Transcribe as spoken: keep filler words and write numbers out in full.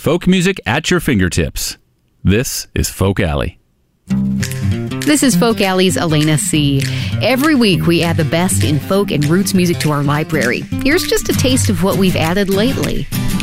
Folk music at your fingertips. This is Folk Alley. This is Folk Alley's Elena C. Every week we add the best in folk and roots music to our library. Here's just a taste of what we've added lately.